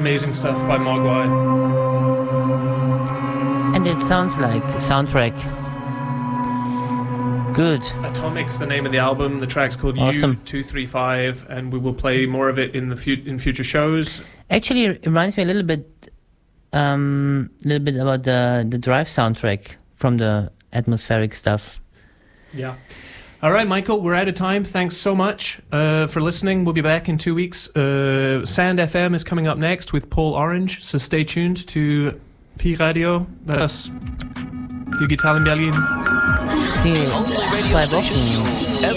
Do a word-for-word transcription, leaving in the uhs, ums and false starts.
amazing stuff by Mogwai. And it sounds like a soundtrack. Good. Atomic's the name of the album. The track's called Awesome. U two thirty-five, and we will play more of it in the fu- in future shows. Actually, it reminds me a little bit, um, a little bit about the the Drive soundtrack from the atmospheric stuff. Yeah. All right, Michael, we're out of time. Thanks so much uh, for listening. We'll be back in two weeks. Uh, Sand F M is coming up next with Paul Orange, so stay tuned to Pi Radio. Das Digital in Berlin. See, zwei Wochen.